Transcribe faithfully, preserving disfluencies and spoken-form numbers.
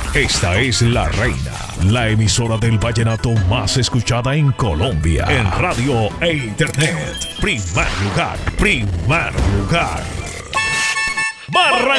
Esta es La Reina, la emisora del vallenato más escuchada en Colombia. En radio e internet. Primer lugar, primer lugar. Barranquilla.